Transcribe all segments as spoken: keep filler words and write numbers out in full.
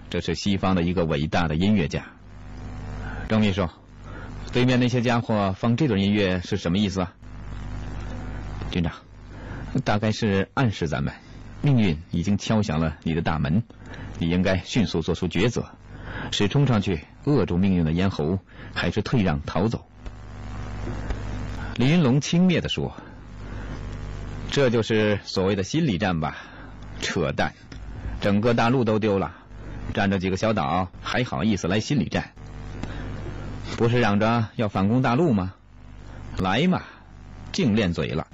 这是西方的一个伟大的音乐家。郑秘书，对面那些家伙放这段音乐是什么意思啊？军长，大概是暗示咱们，命运已经敲响了你的大门，你应该迅速做出抉择，是冲上去扼住命运的咽喉，还是退让逃走？李云龙轻蔑地说：“这就是所谓的心理战吧？扯淡！整个大陆都丢了，占着几个小岛，还好意思来心理战？不是嚷着要反攻大陆吗？来嘛，净练嘴了。”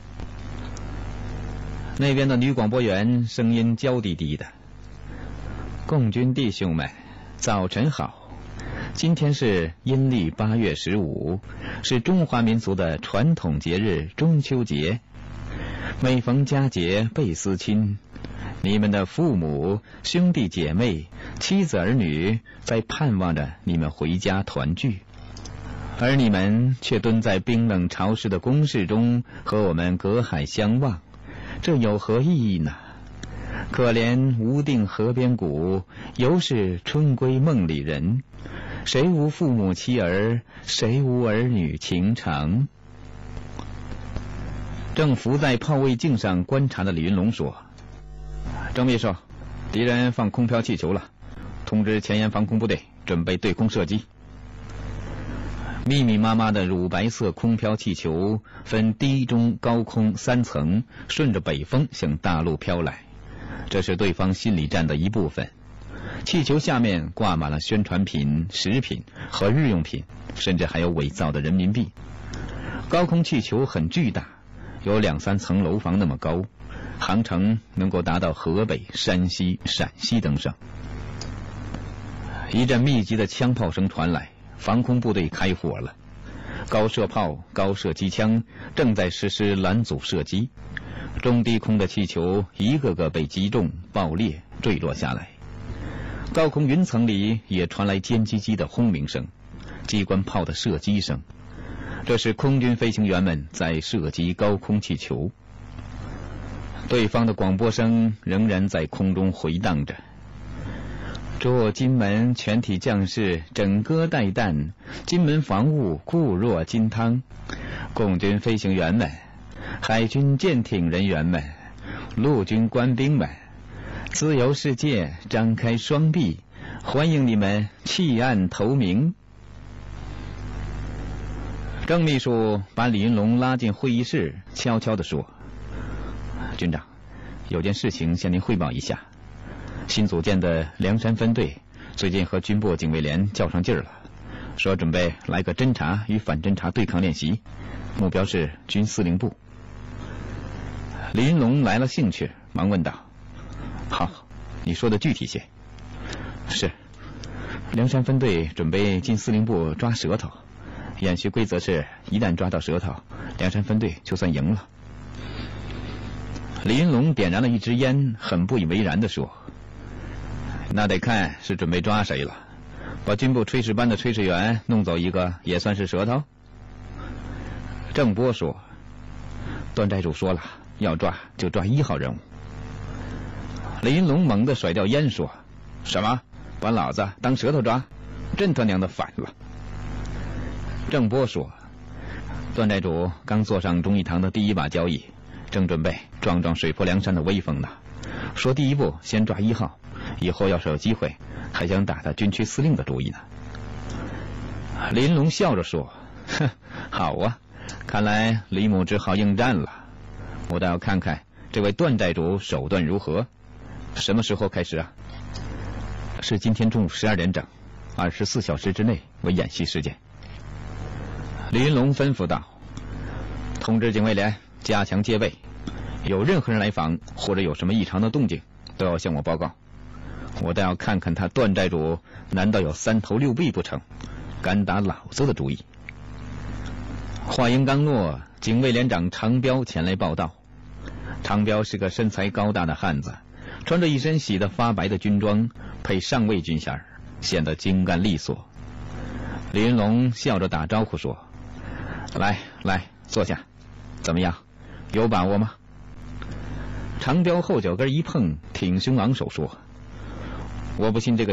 那边的女广播员声音娇滴滴的：“共军弟兄们，早晨好！今天是阴历八月十五，是中华民族的传统节日中秋节。每逢佳节倍思亲，你们的父母、兄弟姐妹、妻子儿女在盼望着你们回家团聚，而你们却蹲在冰冷潮湿的工事中和我们隔海相望，这有何意义呢？可怜无定河边骨，犹是春归梦里人。谁无父母妻儿，谁无儿女情长？”正伏在炮位镜上观察的李云龙说：“郑秘书，敌人放空飘气球了，通知前沿防空部队准备对空射击。”密密麻麻的乳白色空飘气球分低中高空三层，顺着北风向大陆飘来，这是对方心理战的一部分。气球下面挂满了宣传品、食品和日用品，甚至还有伪造的人民币。高空气球很巨大，有两三层楼房那么高，航程能够达到河北、山西、陕西等省。一阵密集的枪炮声传来，防空部队开火了，高射炮、高射机枪正在实施拦阻射击，中低空的气球一个个被击中、爆裂、坠落下来。高空云层里也传来歼击机的轰鸣声，机关炮的射击声，这是空军飞行员们在射击高空气球。对方的广播声仍然在空中回荡着：“祝金门全体将士枕戈待旦，金门防务固若金汤。共军飞行员们、海军舰艇人员们、陆军官兵们，自由世界张开双臂，欢迎你们弃暗投明。”郑秘书把李云龙拉进会议室，悄悄地说：“军长，有件事情向您汇报一下。新组建的梁山分队最近和军部警卫连较上劲儿了，说准备来个侦察与反侦察对抗练习，目标是军司令部。”李云龙来了兴趣，忙问道：“好，你说的具体些。”“是，梁山分队准备进司令部抓舌头，演习规则是一旦抓到舌头，梁山分队就算赢了。”李云龙点燃了一支烟，很不以为然地说：“那得看是准备抓谁了，把军部炊事班的炊事员弄走一个也算是舌头？”郑波说：“段寨主说了，要抓就抓一号人物。”李云龙猛地甩掉烟说：“什么？把老子当舌头抓？真他娘的反了！”郑波说：“段寨主刚坐上忠义堂的第一把交椅，正准备壮壮水泊梁山的威风呢，说第一步先抓一号，以后要是有机会还想打他军区司令的主意呢。”李云龙笑着说：“哼，好啊，看来李某只好应战了。我倒要看看这位段寨主手段如何。什么时候开始啊？”“是今天中午十二点整，二十四小时之内为演习时间。”李云龙吩咐道：“通知警卫连加强戒备，有任何人来访或者有什么异常的动静，都要向我报告。我倒要看看他段寨主难道有三头六臂不成，敢打老子的主意。”话音刚落，警卫连长常彪前来报道。常彪是个身材高大的汉子，穿着一身洗得发白的军装，配上尉军衔，显得精干利索。李云龙笑着打招呼说：“来来，坐下，怎么样，有把握吗？”常彪后脚跟一碰，挺胸昂首说：“我不信这个